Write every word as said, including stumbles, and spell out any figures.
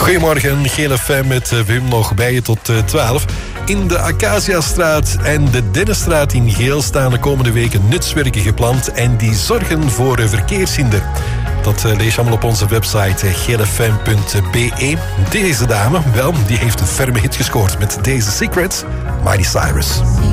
Goedemorgen, Gele F M met Wim nog bij je tot twaalf. In de Acaciastraat en de Dennestraat in Geel staan de komende weken nutswerken gepland en die zorgen voor verkeershinder. Dat lees je allemaal op onze website gelefm punt b e. Deze dame, wel, die heeft een ferme hit gescoord met deze Secrets, Miley Cyrus.